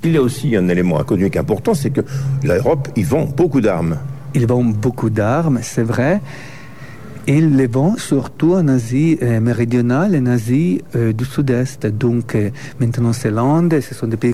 Il y a aussi un élément économique important, c'est que l'Europe, ils vendent beaucoup d'armes. Ils vendent beaucoup d'armes, c'est vrai. Ils les vendent surtout en Asie méridionale et en Asie du Sud-Est. Donc maintenant, c'est l'Inde, ce sont des pays